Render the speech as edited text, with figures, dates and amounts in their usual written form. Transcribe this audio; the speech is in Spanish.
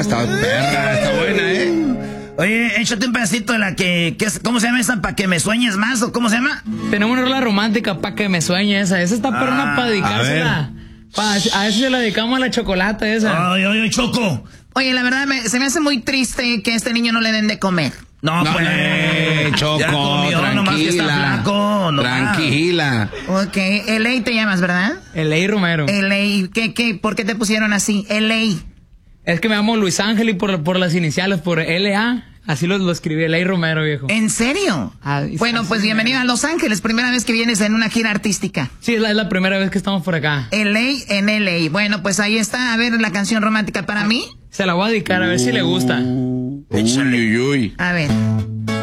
está perra, está buena, Oye, échate un pedacito de la ¿cómo se llama esa? ¿Para que me sueñes más? ¿O cómo se llama? Tenemos una rola romántica para que me sueñe esa. Esa está perra para dedicársela. A ver si se la dedicamos a la chocolata esa. Ay, Choco. Oye, la verdad, se me hace muy triste que a este niño no le den de comer. No, pues. Choco, ya comió, nomás que está flaco. No, tranquila. Ok, L.A. te llamas, ¿verdad? L.A. Romero. L.A. ¿Por qué te pusieron así? L.A. Es que me llamo Luis Ángel y por las iniciales, por L.A. Así lo escribí, L.A. Romero, viejo. ¿En serio? Bueno, pues bienvenido a Los Ángeles. Primera vez que vienes en una gira artística. Sí, es la primera vez que estamos por acá. L.A. en L.A. Bueno, pues ahí está. A ver, la canción romántica para mí. Se la voy a dedicar, a ver si le gusta. Uy. A ver.